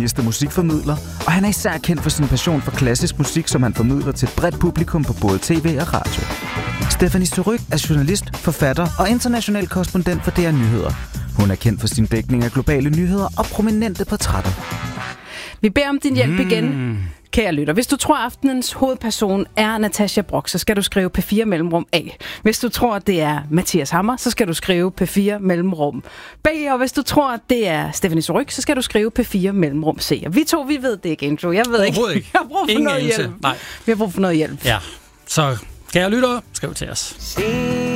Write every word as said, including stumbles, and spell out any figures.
uafhængigste musikformidler, og han er især kendt for sin passion for klassisk musik, som han formidler til et bredt publikum på både tv og radio. Stephanie Surrugue er journalist, forfatter og international korrespondent for D R Nyheder. Hun er kendt for sin dækning af globale nyheder og prominente portrætter. Vi beder om din hjælp mm. igen, kære lytter. Hvis du tror, aftenens hovedperson er Natasha Brock, så skal du skrive P fire mellemrum A. Hvis du tror, det er Mathias Hammer, så skal du skrive P fire mellemrum B. Og hvis du tror, det er Stephanie Surrugue, så skal du skrive P fire mellemrum C. Og vi to, vi ved det ikke, Andrew. Jeg ved ikke. ikke. Jeg har brug for Ingen noget anelse. hjælp. Nej. Vi har brug for noget hjælp. Ja, så kære lyttere, skriv til os.